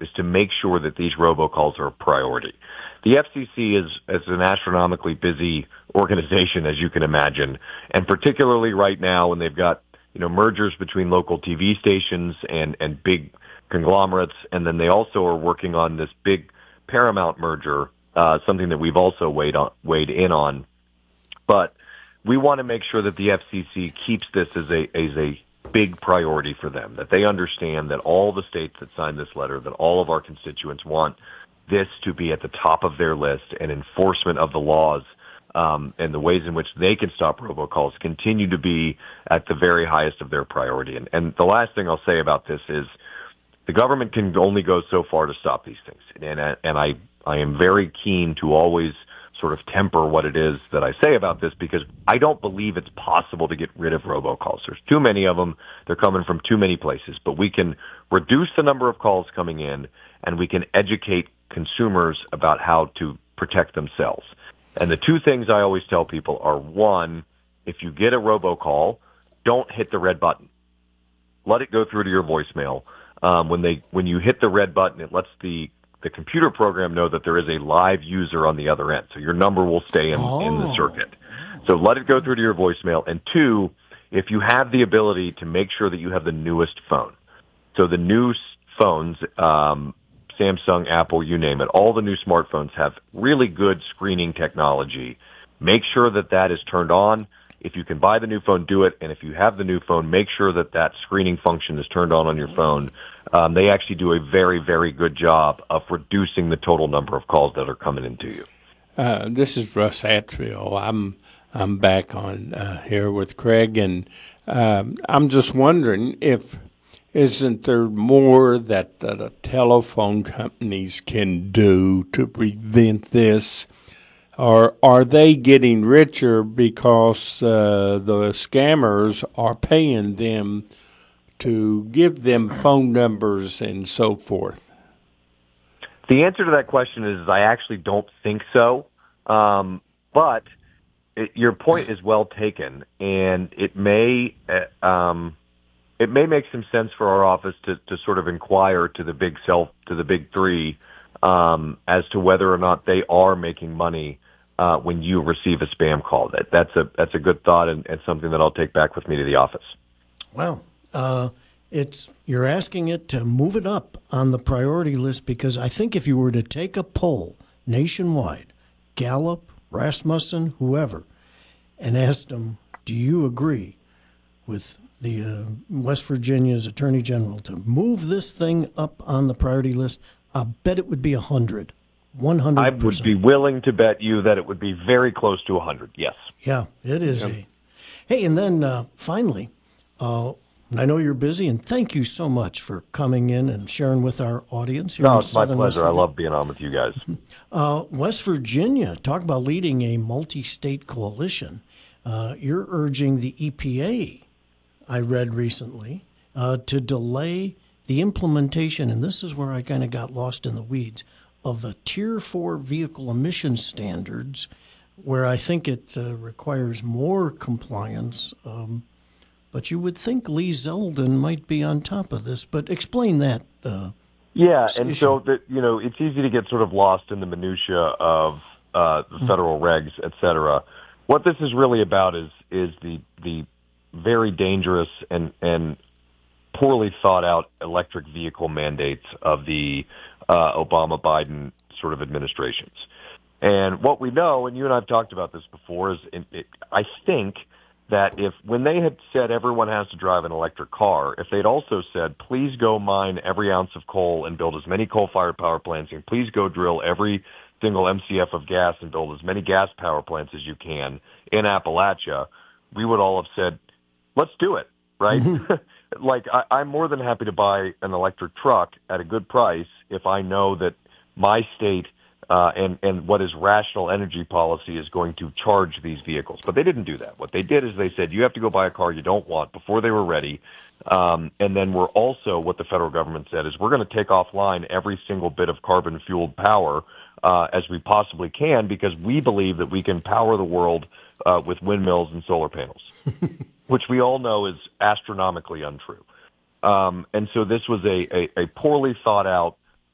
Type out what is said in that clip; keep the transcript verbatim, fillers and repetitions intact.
is to make sure that these robocalls are a priority. The F C C is, is an astronomically busy organization, as you can imagine, and particularly right now when they've got, you know, mergers between local T V stations and, and big conglomerates, and then they also are working on this big Paramount merger, uh, something that we've also weighed on, weighed in on. But we want to make sure that the F C C keeps this as a as a big priority for them, that they understand that all the states that signed this letter, that all of our constituents want this to be at the top of their list, and enforcement of the laws um, and the ways in which they can stop robocalls continue to be at the very highest of their priority. And, and the last thing I'll say about this is the government can only go so far to stop these things. And, and I, I am very keen to always sort of temper what it is that I say about this, because I don't believe it's possible to get rid of robocalls. There's too many of them. They're coming from too many places. But we can reduce the number of calls coming in, and we can educate consumers about how to protect themselves. And the two things I always tell people are, one, if you get a robocall, don't hit the red button. Let it go through to your voicemail. Um, when they when you hit the red button, it lets the the computer program know that there is a live user on the other end. So your number will stay in, oh. in the circuit. So let it go through to your voicemail. And two, if you have the ability to make sure that you have the newest phone. So the new phones, um, Samsung, Apple, you name it, all the new smartphones have really good screening technology. Make sure that that is turned on. If you can buy the new phone, do it. And if you have the new phone, make sure that that screening function is turned on on your phone. Um, they actually do a very, very good job of reducing the total number of calls that are coming into you. Uh, this is Russ Hatfield. I'm I'm back on uh, here with Craig, and um, I'm just wondering if isn't there more that uh, the telephone companies can do to prevent this? Or are they getting richer because uh, the scammers are paying them to give them phone numbers and so forth? The answer to that question is I actually don't think so. Um, but it, your point is well taken, and it may uh, um, it may make some sense for our office to, to sort of inquire to the big self to the big three um, as to whether or not they are making money Uh, when you receive a spam call. That that's a that's a good thought, and, and something that I'll take back with me to the office. Well, uh, it's you're asking it to move it up on the priority list, because I think if you were to take a poll nationwide, Gallup, Rasmussen, whoever, and asked them, do you agree with the uh, West Virginia's Attorney General to move this thing up on the priority list, I bet it would be a hundred. one hundred percent. I would be willing to bet you that it would be very close to one hundred, yes. Yeah, it is. Yep. A, hey, and then uh, finally, uh, I know you're busy, and thank you so much for coming in and sharing with our audience here no, in it's my Southern pleasure. I love being on with you guys. Uh, West Virginia, talk about leading a multi-state coalition. Uh, you're urging the E P A, I read recently, uh, to delay the implementation, and this is where I kind of got lost in the weeds, of a Tier four vehicle emission standards, where I think it uh, requires more compliance. Um, but you would think Lee Zeldin might be on top of this. But explain that. Uh, yeah, and issue. so that you know, it's easy to get sort of lost in the minutia of uh, the federal regs, et cetera. What this is really about is is the the very dangerous and and poorly thought out electric vehicle mandates of the uh, Obama-Biden sort of administrations. And what we know, and you and I have talked about this before, is it, it, I think that if when they had said everyone has to drive an electric car, if they'd also said, please go mine every ounce of coal and build as many coal-fired power plants, and please go drill every single M C F of gas and build as many gas power plants as you can in Appalachia, we would all have said, let's do it, right? Mm-hmm. Like, I, I'm more than happy to buy an electric truck at a good price if I know that my state uh, and, and what is rational energy policy is going to charge these vehicles. But they didn't do that. What they did is they said, you have to go buy a car you don't want before they were ready. Um, and then we're also, what the federal government said is we're going to take offline every single bit of carbon-fueled power uh, as we possibly can, because we believe that we can power the world uh, with windmills and solar panels, which we all know is astronomically untrue. Um, and so this was a, a, a poorly thought out